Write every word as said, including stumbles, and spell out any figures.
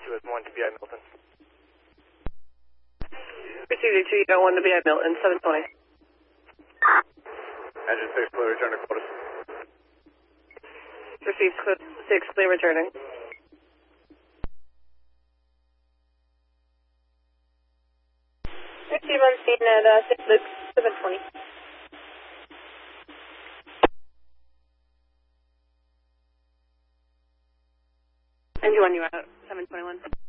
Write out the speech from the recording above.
two with one to B I Milton. Received two, you got one to B I Milton, seven twenty. Engine six, clear return to Quotas. Received six, clear returning. Receive on scene at uh, six Luke, seven twenty. Engine one, you out, seven twenty-one.